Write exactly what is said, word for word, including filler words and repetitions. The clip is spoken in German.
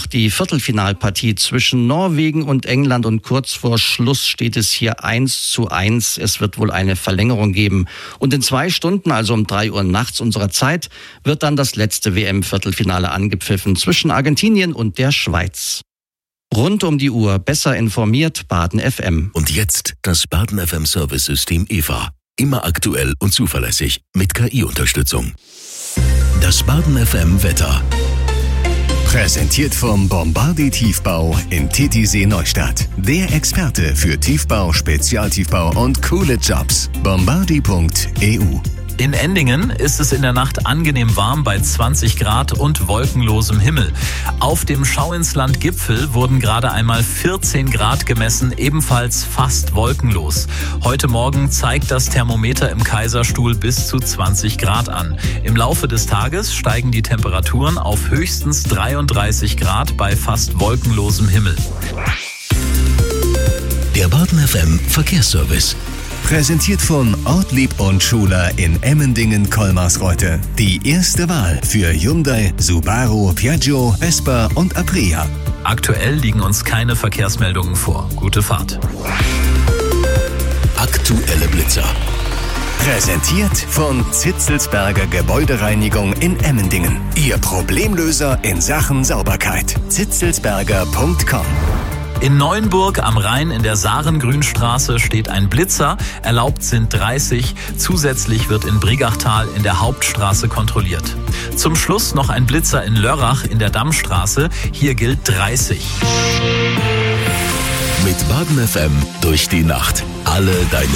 noch die Viertelfinalpartie zwischen Norwegen und England und kurz vor Schluss steht es hier eins zu eins. Es wird wohl eine Verlängerung geben. Und in zwei Stunden, also um drei Uhr nachts unserer Zeit, wird dann das letzte W M-Viertelfinale angepfiffen zwischen Argentinien und der Schweiz. Rund um die Uhr besser informiert Baden F M. Und jetzt das Baden F M Service-System E V A. Immer aktuell und zuverlässig mit K I-Unterstützung. Das Baden F M Wetter. Präsentiert vom Bombardier Tiefbau in Titisee Neustadt. Der Experte für Tiefbau, Spezialtiefbau und coole Jobs. bombardier punkt e u. In Endingen ist es in der Nacht angenehm warm bei zwanzig Grad und wolkenlosem Himmel. Auf dem Schauinsland-Gipfel wurden gerade einmal vierzehn Grad gemessen, ebenfalls fast wolkenlos. Heute Morgen zeigt das Thermometer im Kaiserstuhl bis zu zwanzig Grad an. Im Laufe des Tages steigen die Temperaturen auf höchstens dreiunddreißig Grad bei fast wolkenlosem Himmel. Der Baden F M Verkehrsservice. Präsentiert von Ortlieb und Schuler in Emmendingen-Kolmarsreuth. Die erste Wahl für Hyundai, Subaru, Piaggio, Vespa und Aprilia. Aktuell liegen uns keine Verkehrsmeldungen vor. Gute Fahrt. Aktuelle Blitzer. Präsentiert von Zitzelsberger Gebäudereinigung in Emmendingen. Ihr Problemlöser in Sachen Sauberkeit. zitzelsberger punkt com. In Neuenburg am Rhein in der Sarengrünstraße steht ein Blitzer. Erlaubt sind dreißig. Zusätzlich wird in Brigachtal in der Hauptstraße kontrolliert. Zum Schluss noch ein Blitzer in Lörrach in der Dammstraße. Hier gilt dreißig. Mit Baden F M durch die Nacht. Alle deine